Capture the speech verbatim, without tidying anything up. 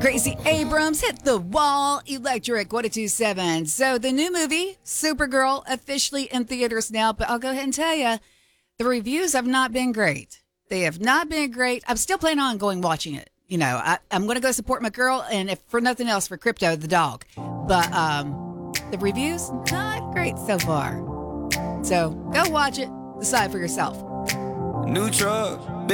Gracie Abrams hit the wall. Electric one oh two point seven. So the new movie, Supergirl, officially in theaters now. But I'll go ahead and tell you, the reviews have not been great. They have not been great. I'm still planning on going watching it. You know, I, I'm going to go support my girl, and if for nothing else, for Crypto the dog. But um, the reviews, not great so far. So go watch it. Decide for yourself. New truck.